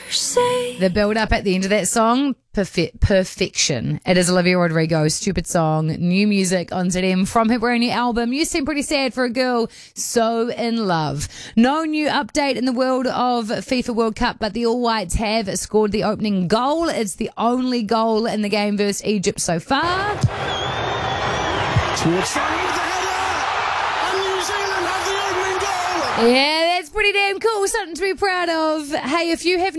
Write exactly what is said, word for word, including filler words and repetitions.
The build up at the end of that song, perfe- perfection. It is Olivia Rodrigo, Stupid Song, new music on Z M from her brand new album. You seem pretty sad for a girl so in love. No new update in the world of FIFA World Cup, but the All Whites have scored the opening goal. It's the only goal in the game versus Egypt so far. Towards front with the header, and New Zealand have the opening goal. Yeah, that's pretty damn cool. Something to be proud of. Hey, if you have